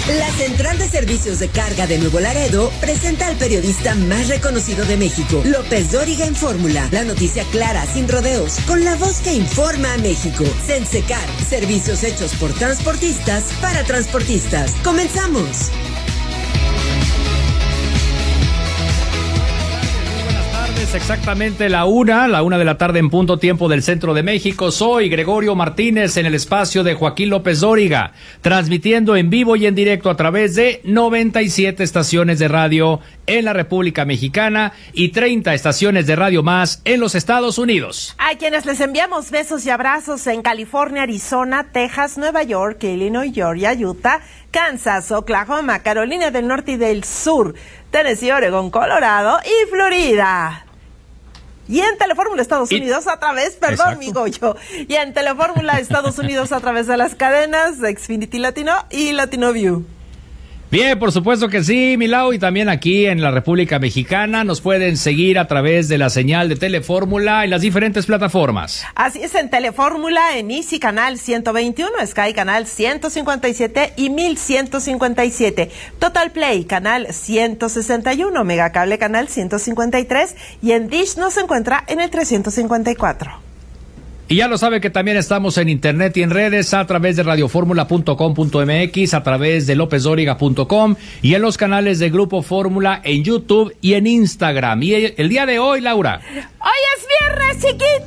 La Central de Servicios de Carga de Nuevo Laredo presenta al periodista más reconocido de México, López Dóriga en Fórmula. La noticia clara, sin rodeos, con la voz que informa a México. Sensecar, servicios hechos por transportistas para transportistas. ¡Comenzamos! Exactamente la una de la tarde en punto, tiempo del centro de México. Soy Gregorio Martínez en el espacio de Joaquín López Dóriga, transmitiendo en vivo y en directo a través de 97 estaciones de radio en la República Mexicana y 30 estaciones de radio más en los Estados Unidos. A quienes les enviamos besos y abrazos en California, Arizona, Texas, Nueva York, Illinois, Georgia, Utah, Kansas, Oklahoma, Carolina del Norte y del Sur, Tennessee, Oregón, Colorado y Florida. Y en Telefórmula Estados Unidos a través, mi Goyo, y en Telefórmula Estados Unidos a través de las cadenas de Xfinity Latino y Latino View. Bien, por supuesto que sí, Milau, y también aquí en la República Mexicana nos pueden seguir a través de la señal de Telefórmula en las diferentes plataformas. Así es, en Telefórmula, en Easy Canal 121, Sky Canal 157 y 1157, Total Play Canal 161, Megacable Canal 153 y en Dish nos encuentra en el 354. Y ya lo sabe que también estamos en internet y en redes a través de radioformula.com.mx, a través de lopezdoriga.com y en los canales de Grupo Fórmula en YouTube y en Instagram. Y el día de hoy, Laura. ¡Hoy es viernes, chiquitos!